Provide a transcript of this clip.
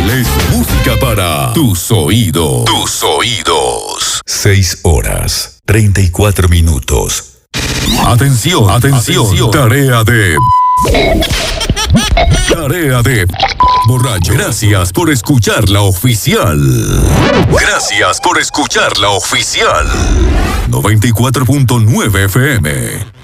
Nacional es música para tus oídos. Tus oídos. 6 horas, 34 minutos. Atención, atención. Tarea de borracho. Gracias por escuchar la oficial. Gracias por escuchar la oficial. 94.9 FM.